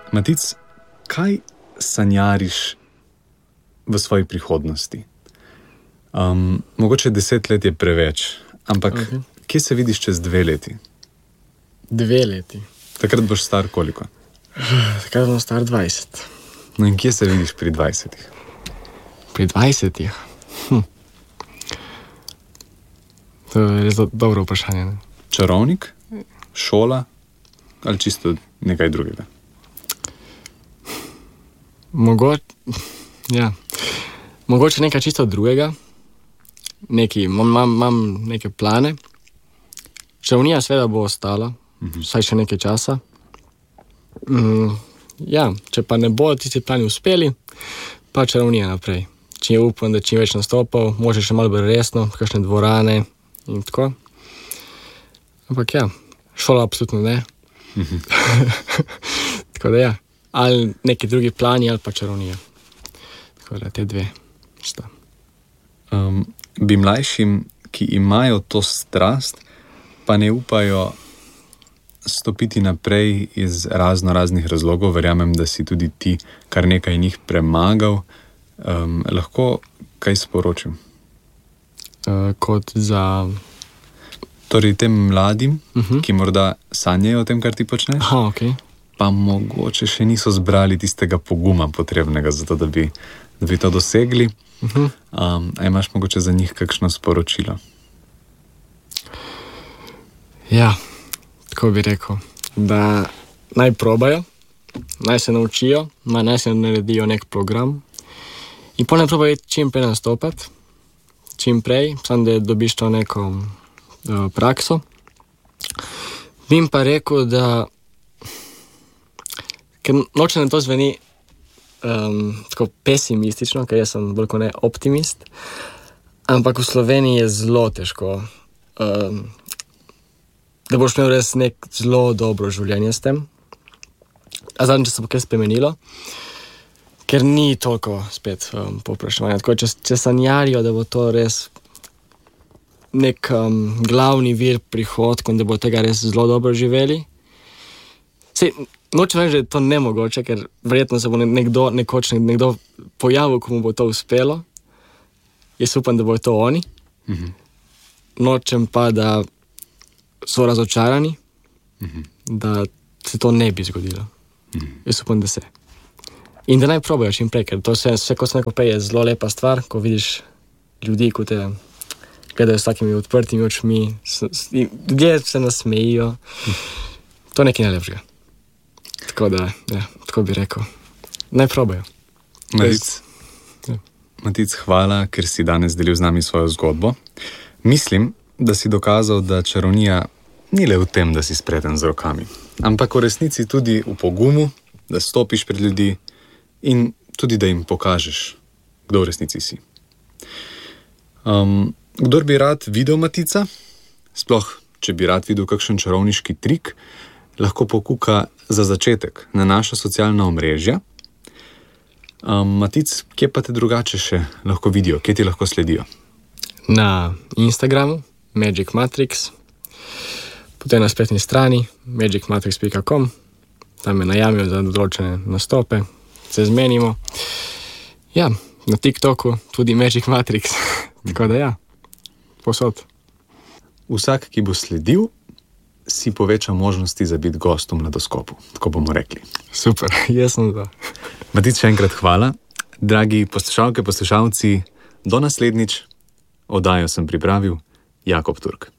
Matic, kaj sanjariš v svoji prihodnosti? Mogoče 10 let je preveč, ampak kje se vidiš čez 2 leti? 2 leti? Takrat boš star koliko? Takrat bom star 20. No in kje se vidiš pri 20? Pri 20? To je res dobro vprašanje. Ne? Čarovnik? Šola? Ali čisto nekaj drugega? Mogoče nekaj čisto drugega. Imam neke plane. Čarovnija seveda bo ostala, vsaj še nekaj časa. Če pa ne bo tisti plani uspeli, pa čarovnija naprej. Če upam, da čim več nastopal, može še malo bolj resno, kakšne dvorane in tako. Ampak šola absolutno ne. Tako da ali neki drugi plani, ali pa čarovnija. Tako da te 2 sta. Bi mlajšim, ki imajo to strast, pa ne upajo stopiti naprej iz raznih razlogov, verjamem, da si tudi ti kar nekaj njih premagal, lahko kaj sporočim? Kot za... Torej tem mladim, ki morda sanjajo o tem, kar ti počneš, pa mogoče še niso zbrali tistega poguma potrebnega za to, da bi to dosegli. A imaš mogoče za njih kakšno sporočilo? Tako bi rekel, da naj probajo, naj se naučijo, naj se naredijo nek program in potem probajo čim prej nastopati, čim prej, samo da dobiš to neko prakso. Bi jim pa rekel, da ker nočem, da to zveni tako pesimistično, ker jaz sem bolj kot ne optimist, ampak v Sloveniji je zelo težko, da boš imel res nek zelo dobro življenje s tem. A zadnjič se bo kaj spremenilo, ker ni toliko spet povpraševanja. Tako, če sanjarijo, da bo to res nek glavni vir prihodkov, da bo tega res zelo dobro živeli. Nočem reči, da je to nemogoče, ker verjetno se bo nekdo pojavil, ko mu bo to uspelo. Jaz upam, da bo to oni. Nočem pa, da so razočarani, da se to ne bi zgodilo. Jaz upam, da se. In da naj probajo čim prej, ker to vse, ko sem rekel prej, je zelo lepa stvar, ko vidiš ljudi, ko te gledajo s takimi odprtimi očmi, ljudje se nasmejijo. To je nekaj najlepšega. Tako da, tako bi rekel. Naj probajo. Matic, hvala, ker si danes delil z nami svojo zgodbo. Mislim, da si dokazal, da čarovnija ni le v tem, da si spreten z rokami, ampak v resnici tudi v pogumu, da stopiš pred ljudi in tudi, da jim pokažeš, kdo v resnici si. Kdor bi rad videl Matica, sploh, če bi rad videl kakšen čarovniški trik, lahko pokuka za začetek na naša socialna omrežja. Matic, kje pa te drugače še lahko vidijo, kje ti lahko sledijo? Na Instagramu, Magic Matrix, potem na spletni strani magicmatrix.com, tam me najamijo za določene nastope, se zmenimo. Na TikToku tudi Magic Matrix, tako da posod. Vsak, ki bo sledil, si poveča možnosti za biti gost v Mladoskopu, tako bomo rekli. Super, jaz sem za. Matic, še enkrat hvala. Dragi poslušalke, poslušalci, do naslednjič. Oddajo sem pripravil Jakob Turk.